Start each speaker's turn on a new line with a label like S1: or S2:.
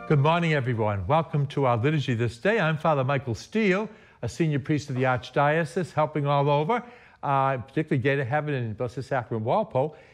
S1: Good morning, everyone. Welcome to our liturgy this day. I'm Father Michael Steele, a senior priest of the Archdiocese, helping all over, particularly Gate of Heaven and Blessed Sacrament Walpole.